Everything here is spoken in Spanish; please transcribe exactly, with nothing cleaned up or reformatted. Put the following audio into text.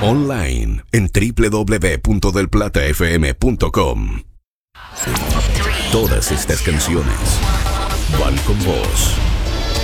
Online en doble u doble u doble u punto del plata f m punto com. Todas estas canciones van con vos.